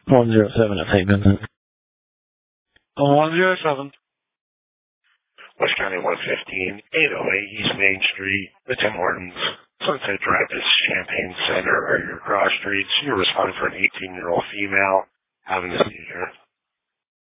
107 at St. Vincent. 107. West County 115, 808 East Main Street, the Tim Hortons, Sunset Drive is Champaign Center, or your cross streets. You're responding for an 18-year-old female having a seizure.